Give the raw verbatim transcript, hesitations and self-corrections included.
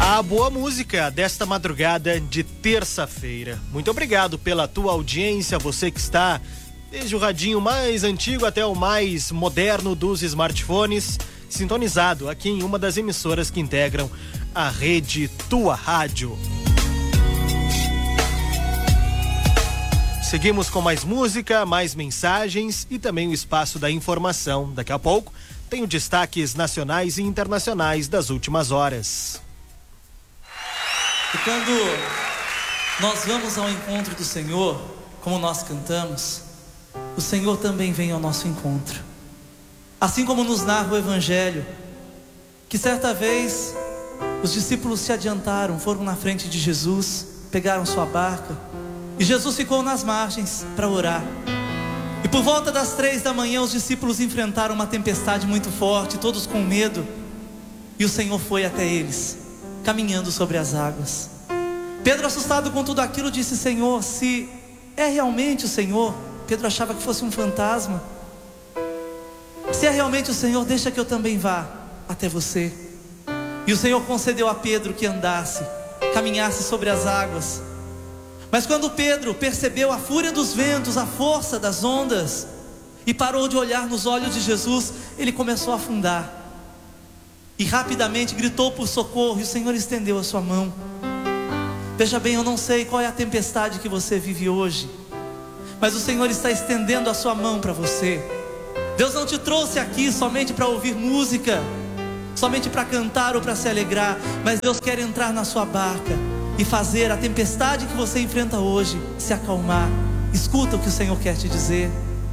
A boa música desta madrugada de terça-feira. Muito obrigado pela tua audiência, você que está desde o radinho mais antigo até o mais moderno dos smartphones, sintonizado aqui em uma das emissoras que integram a rede Tua Rádio. Seguimos com mais música, mais mensagens e também o espaço da informação. Daqui a pouco tem os destaques nacionais e internacionais das últimas horas. E quando nós vamos ao encontro do Senhor, como nós cantamos, o Senhor também vem ao nosso encontro. Assim como nos narra o Evangelho, que certa vez os discípulos se adiantaram, foram na frente de Jesus, pegaram sua barca, e Jesus ficou nas margens para orar. E por volta das três da manhã, os discípulos enfrentaram uma tempestade muito forte, todos com medo, e o Senhor foi até eles, caminhando sobre as águas. Pedro, assustado com tudo aquilo, disse: Senhor, se é realmente o Senhor, Pedro achava que fosse um fantasma, se é realmente o Senhor, deixa que eu também vá até você. E o Senhor concedeu a Pedro que andasse, caminhasse sobre as águas. Mas quando Pedro percebeu a fúria dos ventos, a força das ondas, e parou de olhar nos olhos de Jesus, ele começou a afundar. E rapidamente gritou por socorro, e o Senhor estendeu a sua mão. Veja bem, eu não sei qual é a tempestade que você vive hoje, mas o Senhor está estendendo a sua mão para você. Deus não te trouxe aqui somente para ouvir música, somente para cantar ou para se alegrar, mas Deus quer entrar na sua barca e fazer a tempestade que você enfrenta hoje se acalmar. Escuta o que o Senhor quer te dizer.